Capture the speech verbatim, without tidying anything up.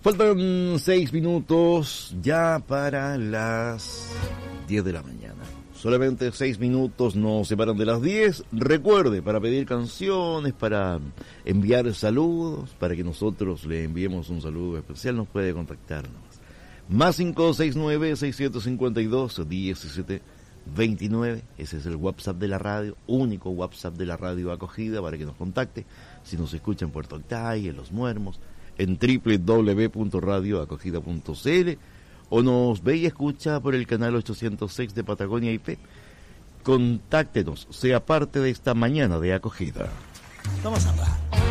Faltan seis minutos ya para las diez de la mañana. Solamente seis minutos nos separan de las diez. Recuerde, para pedir canciones, para enviar saludos, para que nosotros le enviemos un saludo especial, nos puede contactarnos. Más cinco seis nueve, seis cinco dos, uno siete dos nueve. Ese es el WhatsApp de la radio, único WhatsApp de la radio Acogida para que nos contacte. Si nos escucha en Puerto Octay, en Los Muermos, en doble u doble u doble u punto radio acogida punto c l o nos ve y escucha por el canal ochocientos seis de Patagonia I P. Contáctenos, sea parte de esta mañana de Acogida. Vamos a hablar.